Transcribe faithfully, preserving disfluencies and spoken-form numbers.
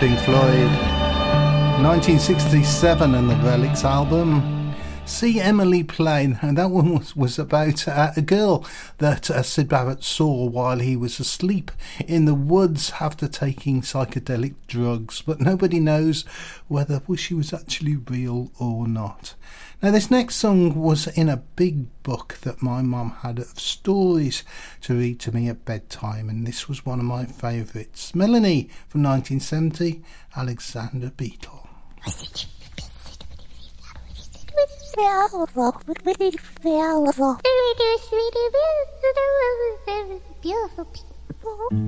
Pink Floyd. nineteen sixty-seven and the Relics album. See Emily Play, and that one was, was about uh, a girl that uh, Syd Barrett saw while he was asleep in the woods after taking psychedelic drugs, but nobody knows whether well, she was actually real or not. Now, this next song was in a big book that my mum had of stories to read to me at bedtime, and this was one of my favourites. Melanie from nineteen seventy, Alexander Beetle. Beautiful people.